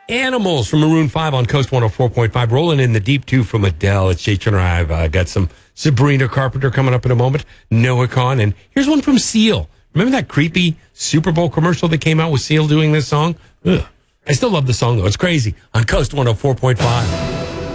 Animals from Maroon 5 on Coast 104.5. Rolling in the deep, too, from Adele. It's Jay Turner. I've got some Sabrina Carpenter coming up in a moment. Noah Kahan. And here's one from Seal. Remember that creepy Super Bowl commercial that came out with Seal doing this song? Ugh. I still love the song, though. It's crazy on Coast 104.5.